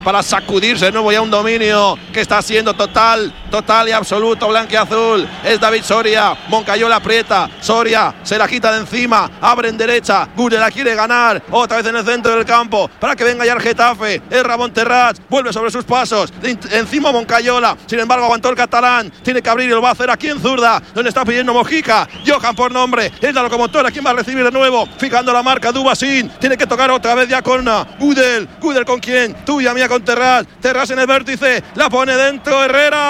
para sacudirse de nuevo ya un dominio que está siendo total y absoluto, blanquiazul. Es David Soria, Moncayola aprieta, Soria se la quita de encima, abre en derecha, Gude la quiere ganar, otra vez en el centro del campo, para que venga ya el Getafe, es Ramón Terrats, vuelve sobre sus pasos, encima Moncayola, sin embargo aguantó el catalán, tiene que abrir y lo va a hacer aquí en zurda, donde está pidiendo Mojica, Johan por nombre, es la locomotora, quien va a recibir de nuevo, fijando la marca, Dubasín, tiene que tocar otra vez ya con Gudel con quién, tuya mía con Terrats en el vértice, la pone dentro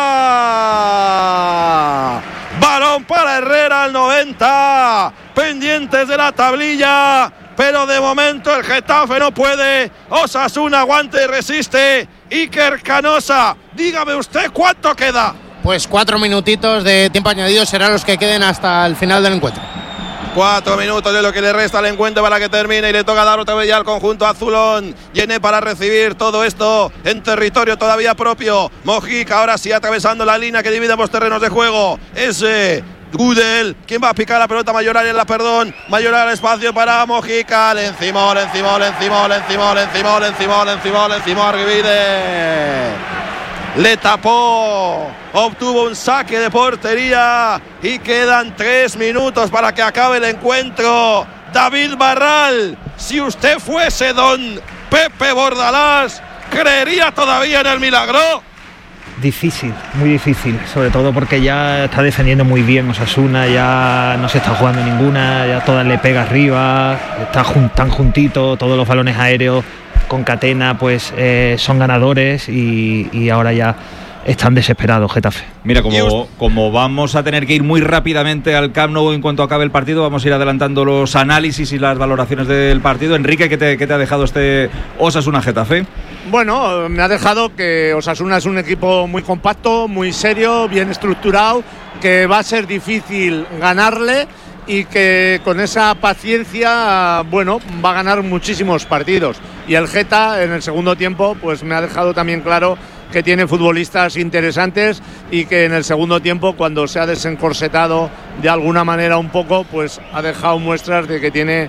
Herrera, balón para Herrera al 90, pendientes de la tablilla, pero de momento el Getafe no puede, Osasuna aguanta y resiste. Iker Canosa, dígame usted cuánto queda. Pues 4 minutitos de tiempo añadido serán los que queden hasta el final del encuentro. 4 minutos de lo que le resta al encuentro para que termine y le toca dar otra vez ya al conjunto azulón. Yené para recibir todo esto en territorio todavía propio. Mojica ahora sí atravesando la línea que divide ambos terrenos de juego. Ese Gudel, quien va a picar la pelota, Mayoral en la perdón, Mayoral espacio para Mojica, le encimó Argivide. Le tapó, obtuvo un saque de portería y quedan 3 minutos para que acabe el encuentro. David Barral, si usted fuese don Pepe Bordalás, ¿creería todavía en el milagro? Difícil, muy difícil, sobre todo porque ya está defendiendo muy bien Osasuna, ya no se está jugando ninguna, ya todas le pega arriba, tan juntito, todos los balones aéreos con Catena pues son ganadores y ahora ya están desesperados Getafe. Mira, como vamos a tener que ir muy rápidamente al Camp Nou en cuanto acabe el partido, vamos a ir adelantando los análisis y las valoraciones del partido. Enrique, ¿qué te ha dejado este Osasuna Getafe? Bueno, me ha dejado que Osasuna es un equipo muy compacto, muy serio, bien estructurado, que va a ser difícil ganarle y que con esa paciencia, bueno, va a ganar muchísimos partidos. Y el Geta en el segundo tiempo pues me ha dejado también claro que tiene futbolistas interesantes y que en el segundo tiempo, cuando se ha desencorsetado de alguna manera un poco, pues ha dejado muestras de que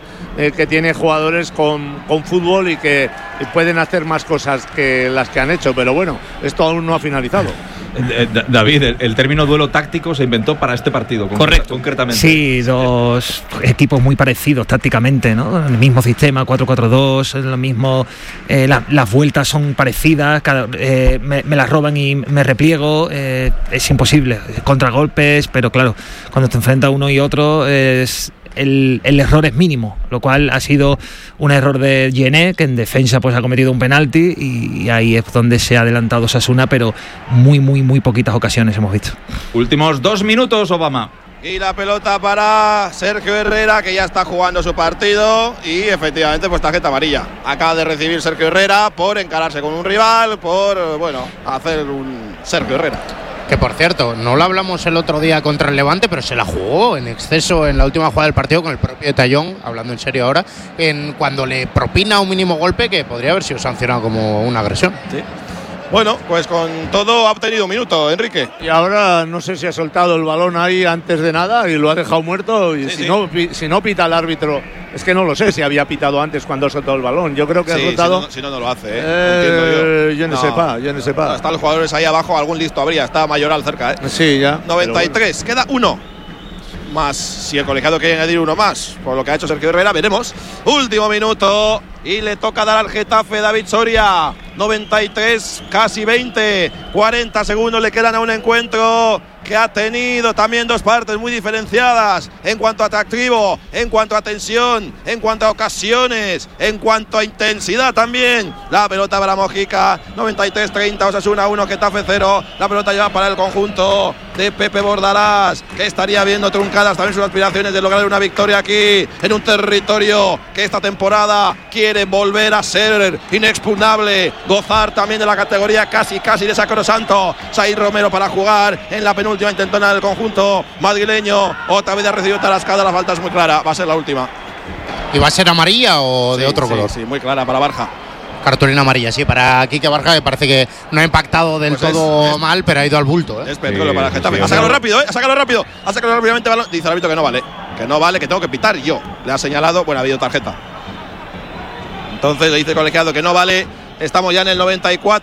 tiene jugadores con fútbol y que pueden hacer más cosas que las que han hecho, pero bueno, esto aún no ha finalizado. David, el término duelo táctico se inventó para este partido. Correcto. Concretamente. Sí, dos equipos muy parecidos tácticamente, ¿no? El mismo sistema, 4-4-2, lo mismo, las vueltas son parecidas, me las roban y me repliego, es imposible, contragolpes, pero claro, cuando te enfrentas uno y otro el error es mínimo, lo cual ha sido un error de Yené, que en defensa pues ha cometido un penalti y ahí es donde se ha adelantado Osasuna, pero muy poquitas ocasiones hemos visto. Últimos 2 minutos, Obama. Y la pelota para Sergio Herrera, que ya está jugando su partido y efectivamente pues tarjeta amarilla. Acaba de recibir Sergio Herrera por encararse con un rival, por hacer un Sergio Herrera. Que por cierto, no lo hablamos el otro día contra el Levante, pero se la jugó en exceso en la última jugada del partido con el propio Tallón, hablando en serio ahora, cuando le propina un mínimo golpe que podría haber sido sancionado como una agresión. Sí. Bueno, pues con todo ha obtenido un minuto, Enrique. Y ahora no sé si ha soltado el balón ahí antes de nada y lo ha dejado muerto. Y si no pita el árbitro, es que no lo sé si había pitado antes cuando ha soltado el balón. Yo creo que ha soltado. Si no lo hace, yo no sé. Están los jugadores ahí abajo, algún listo habría. Está Mayoral cerca, Sí, ya. 93, queda uno. Más, si el colegiado quiere añadir uno más, por lo que ha hecho Sergio Herrera, veremos. Último minuto y le toca dar al Getafe David Soria. 93, casi 20, 40 segundos le quedan a un encuentro que ha tenido también dos partes muy diferenciadas en cuanto a atractivo, en cuanto a tensión, en cuanto a ocasiones, en cuanto a intensidad también. La pelota para Mojica, 93-30, Osasuna 1, Getafe 0. La pelota lleva para el conjunto de Pepe Bordalás, que estaría viendo truncadas también sus aspiraciones de lograr una victoria aquí en un territorio que esta temporada quiere volver a ser inexpugnable, gozar también de la categoría casi de sacrosanto. Said Romero para jugar en la penúltima intentona del conjunto madrileño. Otra vez ha recibido Tarascada, la falta es muy clara, va a ser la última. ¿Y va a ser amarilla o de otro color? Sí, muy clara para Barja. Cartulina amarilla, sí, para Quique Barja, que parece que no ha impactado del todo mal, pero ha ido al bulto. Es petróleo para el Getafe. Ha sacado rápido, ha sacado rápidamente. Dice el árbitro que no vale, que tengo que pitar yo. Le ha señalado, bueno, ha habido tarjeta. Entonces le dice el colegiado que no vale Estamos ya en el 94.